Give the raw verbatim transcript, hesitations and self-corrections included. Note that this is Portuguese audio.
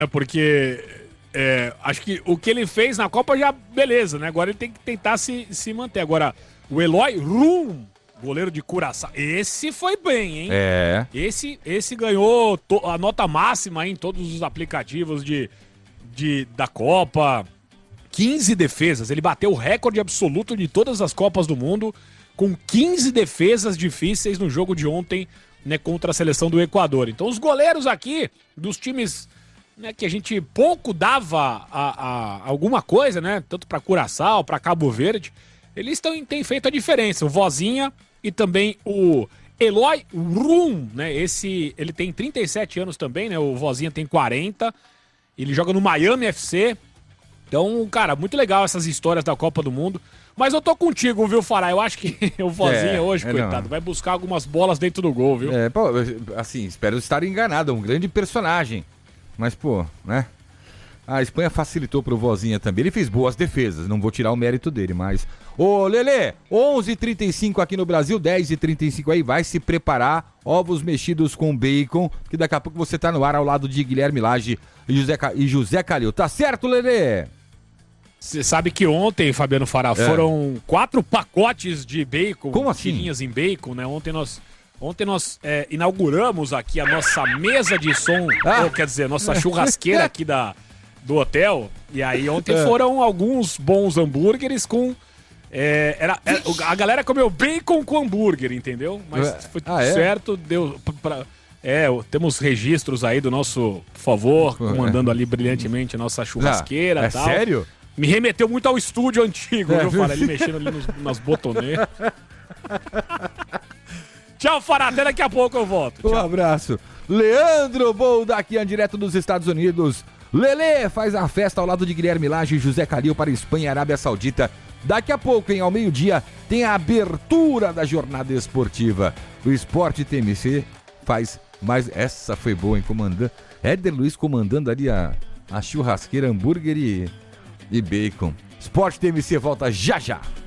É porque é, acho que o que ele fez na Copa já, beleza, né? Agora ele tem que tentar se, se manter. Agora, o Eloy Rum, goleiro de Curaçao, esse foi bem, hein? É. Esse, esse ganhou to, a nota máxima em todos os aplicativos de, de, da Copa. quinze defesas. Ele bateu o recorde absoluto de todas as Copas do Mundo com quinze defesas difíceis no jogo de ontem, né, contra a seleção do Equador. Então os goleiros aqui dos times, né, que a gente pouco dava a, a alguma coisa, né, tanto para Curaçao, para Cabo Verde, eles tão, têm feito a diferença. O Vozinha e também o Eloy Rum, né, esse, ele tem trinta e sete anos também, né, o Vozinha tem quarenta, ele joga no Miami F C. Então, cara, muito legal essas histórias da Copa do Mundo. Mas eu tô contigo, viu, Fará? Eu acho que o Vozinha É, hoje, é coitado, não. vai buscar algumas bolas dentro do gol, viu? É, pô, assim, espero estar enganado, é um grande personagem. Mas, pô, né? A Espanha facilitou pro Vozinha também. Ele fez boas defesas, não vou tirar o mérito dele, mas... Ô, Lelê, onze e trinta e cinco aqui no Brasil, dez e trinta e cinco aí, vai se preparar. Ovos mexidos com bacon, que daqui a pouco você tá no ar ao lado de Guilherme Lage e José, Ca... e José Calil. Tá certo, Lelê? Você sabe que ontem, Fabiano Fará, É. foram quatro pacotes de bacon. Como assim? Tirinhas em bacon, né? Ontem nós, ontem nós é, inauguramos aqui a nossa mesa de som, Ah. ou, quer dizer, nossa churrasqueira aqui da, do hotel. E aí ontem É. foram alguns bons hambúrgueres com... É, era, era- a galera comeu bacon com hambúrguer, entendeu? Mas foi tudo Ah, é? certo, deu pra... É, temos registros aí do nosso, por favor, comandando ali brilhantemente a nossa churrasqueira Ah, e é tal. sério? Me remeteu muito ao estúdio antigo, É, viu, viu? Fará? Ele mexendo ali nos, nas botoneiras. Tchau, Fará. Até daqui a pouco eu volto. Um Tchau. abraço. Leandro Boldaquian, direto dos Estados Unidos. Lelê faz a festa ao lado de Guilherme Lage e José Calil para Espanha e Arábia Saudita. Daqui a pouco, hein, ao meio-dia, tem a abertura da jornada esportiva. O Esporte T M C faz mais... Essa foi boa, hein, comandante. Éder Luiz comandando ali a, a churrasqueira, hambúrguer e, e bacon. Esporte T M C volta já já.